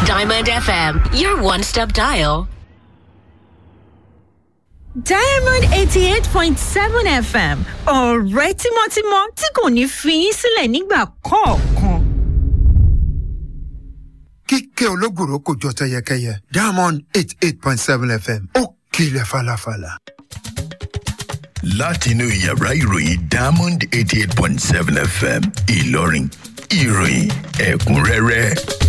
Diamond FM, your one-stop dial. Diamond 88.7 FM ọ̀rẹ́ tímọ́tímọ́ tí kò ní fi yín sílẹ̀ nígbà kọ̀ọ̀kan. Kíkẹ́ ológùrò kò jọ tẹyẹkẹyẹ. Diamond 88.7 FM ó kilẹ̀ falafala. Látinú yàrá ìròyìn Diamond 88.7 FM Ìlọrin, ìròyìn ẹ̀kúnrẹ́rẹ́.